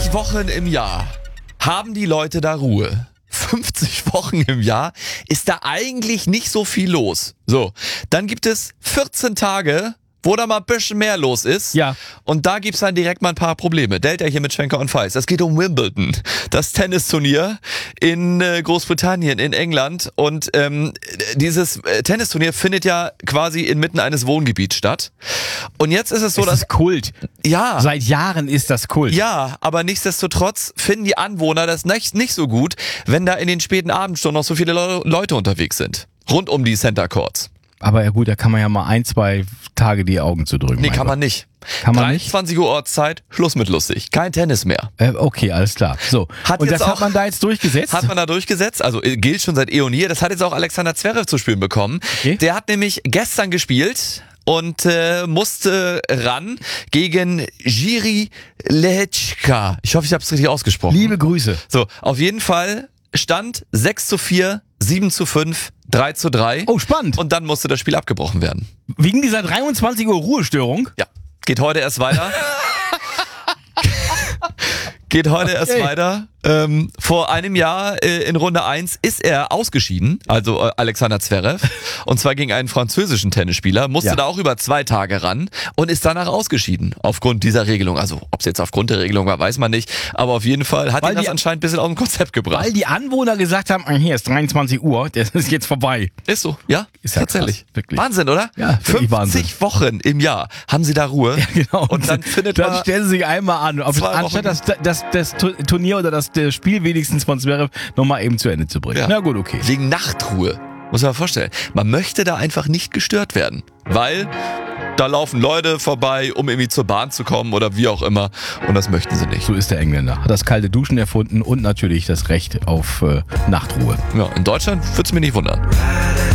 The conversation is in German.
Wochen im Jahr haben die Leute da Ruhe. 50 Wochen im Jahr ist da eigentlich nicht so viel los. So, dann gibt es 14 Tage, wo da mal ein bisschen mehr los ist. Ja. Und da gibt's dann direkt mal ein paar Probleme. Delta hier mit Schwenker und Feist. Es geht um Wimbledon, das Tennisturnier in Großbritannien, in England. Und dieses Tennisturnier findet ja quasi inmitten eines Wohngebiets statt. Und jetzt ist es so, Das dass... ist Kult. Ja. Seit Jahren ist das Kult. Ja, aber nichtsdestotrotz finden die Anwohner das nicht so gut, wenn da in den späten Abendstunden noch so viele Leute unterwegs sind. Rund um die Center Courts. Aber ja gut, da kann man ja mal 1-2 Tage die Augen zu drücken. Nee, kann man nicht. Kann man nicht? 23 Uhr Ortszeit, Schluss mit lustig. Kein Tennis mehr. Okay, alles klar. So. Hat Und jetzt das auch- hat man da jetzt durchgesetzt? Hat man da durchgesetzt, also gilt schon seit eh und je. Das hat jetzt auch Alexander Zverev zu spielen bekommen. Okay. Der hat nämlich gestern gespielt und musste ran gegen Jiri Lehečka. Ich hoffe, ich habe es richtig ausgesprochen. Liebe Grüße. So, auf jeden Fall stand 6:4, 7:5, 3:3. Oh, spannend. Und dann musste das Spiel abgebrochen werden. Wegen dieser 23 Uhr Ruhestörung? Ja, geht heute erst weiter. Geht heute erst weiter. Vor einem Jahr in Runde 1 ist er ausgeschieden, also Alexander Zverev, und zwar gegen einen französischen Tennisspieler, musste Ja. da auch über 2 Tage ran und ist danach ausgeschieden aufgrund dieser Regelung. Also ob es jetzt aufgrund der Regelung war, weiß man nicht, aber auf jeden Fall hat Weil ihn das die- anscheinend ein bisschen aus dem Konzept gebracht. Weil die Anwohner gesagt haben, hier ist 23 Uhr, das ist jetzt vorbei. Ist so, ja, Ist ja tatsächlich. krass, wirklich. Wahnsinn, oder? Ja, wirklich 50 Wahnsinn. Wochen im Jahr haben sie da Ruhe. Genau. Und dann findet dann man... stellen sie sich einmal an, ob 2 anstatt Wochen. das Turnier oder das Spiel wenigstens von Zverev nochmal eben zu Ende zu bringen. Ja. Na gut, okay. Wegen Nachtruhe. Muss man vorstellen. Man möchte da einfach nicht gestört werden. Weil da laufen Leute vorbei, um irgendwie zur Bahn zu kommen oder wie auch immer. Und das möchten sie nicht. So ist der Engländer. Hat das kalte Duschen erfunden und natürlich das Recht auf Nachtruhe. Ja, in Deutschland würde es mich nicht wundern.